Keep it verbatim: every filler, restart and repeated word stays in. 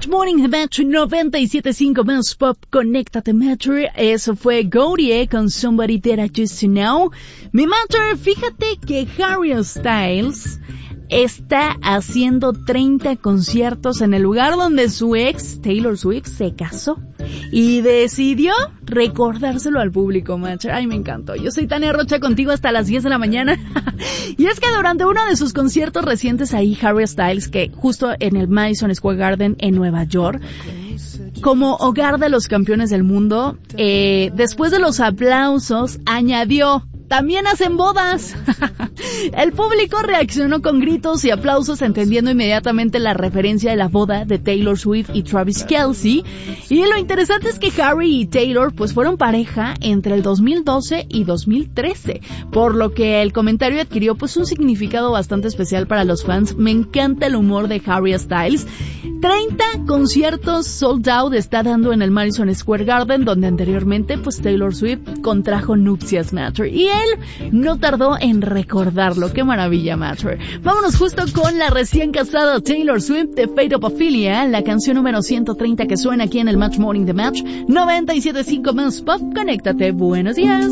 Morning, The Match noventa y siete punto cinco más Pop, conéctate, Matter. Eso fue Gautier con Somebody That I Used to Know. Mi Matter, fíjate que Harry Styles está haciendo treinta conciertos en el lugar donde su ex, Taylor Swift, se casó. Y decidió recordárselo al público, Macher. Ay, me encantó. Yo soy Tania Rocha, contigo hasta las diez de la mañana. Y es que durante uno de sus conciertos recientes ahí, Harry Styles, que justo en el Madison Square Garden en Nueva York, como hogar de los campeones del mundo, eh, después de los aplausos, añadió: también hacen bodas. El público reaccionó con gritos y aplausos, entendiendo inmediatamente la referencia de la boda de Taylor Swift y Travis Kelce. Y lo interesante es que Harry y Taylor pues fueron pareja entre el dos mil doce y dos mil trece, por lo que el comentario adquirió pues un significado bastante especial para los fans. Me encanta el humor de Harry Styles. treinta conciertos sold out está dando en el Madison Square Garden, donde anteriormente pues Taylor Swift contrajo nupcias, Matter. Y él no tardó en recordarlo. ¡Qué maravilla, Matter! Vámonos justo con la recién casada Taylor Swift de Fate of Ophelia, la canción número ciento treinta que suena aquí en el Match Morning The Match noventa y siete punto cinco más Pop. Conéctate. Buenos días.